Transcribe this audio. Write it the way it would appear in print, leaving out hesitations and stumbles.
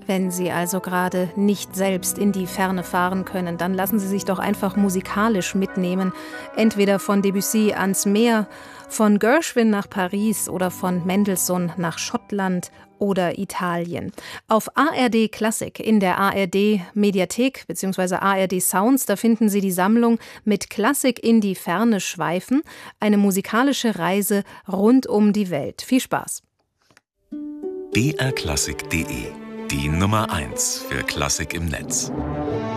Wenn Sie also gerade nicht selbst in die Ferne fahren können, dann lassen Sie sich doch einfach musikalisch mitnehmen. Entweder von Debussy ans Meer, von Gershwin nach Paris oder von Mendelssohn nach Schottland oder Italien. Auf ARD Klassik in der ARD Mediathek bzw. ARD Sounds, da finden Sie die Sammlung mit Klassik in die Ferne schweifen, eine musikalische Reise rund um die Welt. Viel Spaß! brklassik.de, die Nummer 1 für Klassik im Netz.